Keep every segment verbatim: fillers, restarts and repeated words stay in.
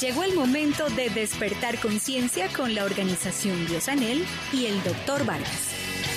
Llegó el momento de despertar conciencia con la organización Biosanel y el doctor Vargas.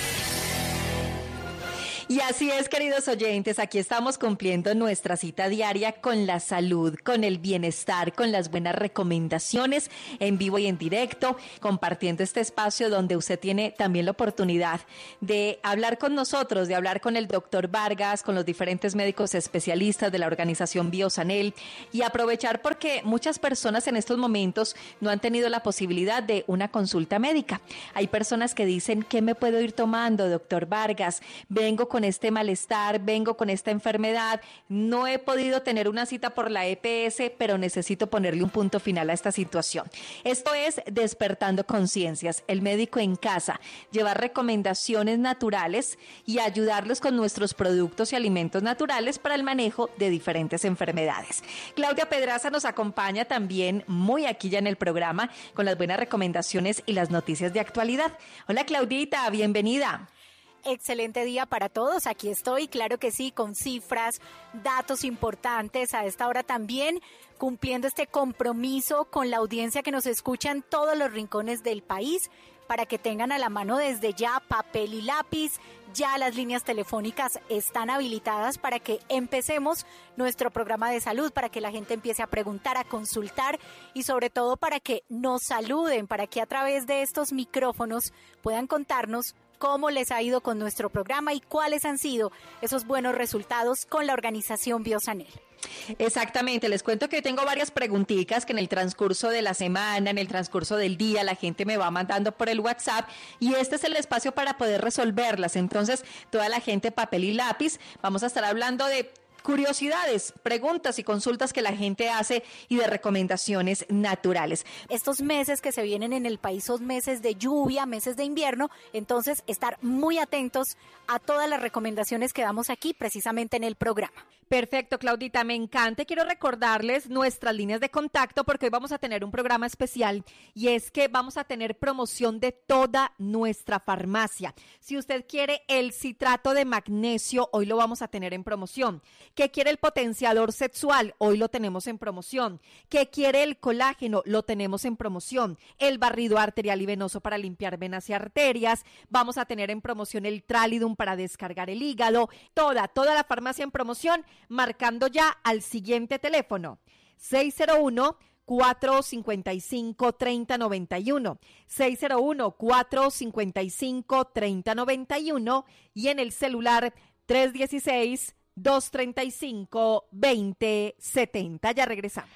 Y así es, queridos oyentes, aquí estamos cumpliendo nuestra cita diaria con la salud, con el bienestar, con las buenas recomendaciones en vivo y en directo, compartiendo este espacio donde usted tiene también la oportunidad de hablar con nosotros, de hablar con el doctor Vargas, con los diferentes médicos especialistas de la organización Biosanel y aprovechar porque muchas personas en estos momentos no han tenido la posibilidad de una consulta médica. Hay personas que dicen, ¿qué me puedo ir tomando, doctor Vargas? Vengo con con este malestar, vengo con esta enfermedad, no he podido tener una cita por la E P S, pero necesito ponerle un punto final a esta situación. Esto es Despertando Conciencias, el médico en casa, llevar recomendaciones naturales y ayudarlos con nuestros productos y alimentos naturales para el manejo de diferentes enfermedades. Claudia Pedraza nos acompaña también muy aquí ya en el programa con las buenas recomendaciones y las noticias de actualidad. Hola Claudita, bienvenida. Excelente día para todos, aquí estoy, claro que sí, con cifras, datos importantes a esta hora también, cumpliendo este compromiso con la audiencia que nos escucha en todos los rincones del país, para que tengan a la mano desde ya papel y lápiz, ya las líneas telefónicas están habilitadas para que empecemos nuestro programa de salud, para que la gente empiece a preguntar, a consultar y sobre todo para que nos saluden, para que a través de estos micrófonos puedan contarnos cómo les ha ido con nuestro programa y cuáles han sido esos buenos resultados con la organización Biosanel. Exactamente, les cuento que tengo varias preguntitas que en el transcurso de la semana, en el transcurso del día, la gente me va mandando por el WhatsApp y este es el espacio para poder resolverlas. Entonces, toda la gente, papel y lápiz, vamos a estar hablando de curiosidades, preguntas y consultas que la gente hace y de recomendaciones naturales. Estos meses que se vienen en el país son meses de lluvia, meses de invierno, entonces estar muy atentos a todas las recomendaciones que damos aquí precisamente en el programa. Perfecto, Claudita, me encanta. Quiero recordarles nuestras líneas de contacto porque hoy vamos a tener un programa especial y es que vamos a tener promoción de toda nuestra farmacia. Si usted quiere el citrato de magnesio, hoy lo vamos a tener en promoción. ¿Qué quiere el potenciador sexual? Hoy lo tenemos en promoción. ¿Qué quiere el colágeno? Lo tenemos en promoción. El barrido arterial y venoso para limpiar venas y arterias. Vamos a tener en promoción el Tralidum para descargar el hígado. Toda, toda la farmacia en promoción, marcando ya al siguiente teléfono. seis cero uno, cuatro cinco cinco, tres cero nueve uno, seis cero uno, cuatro cinco cinco, tres cero nueve uno y en el celular tres uno seis, dos tres cinco, dos cero siete cero. Ya regresamos.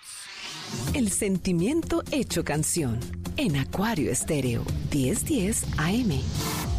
El sentimiento hecho canción en Acuario Estéreo diez diez A M.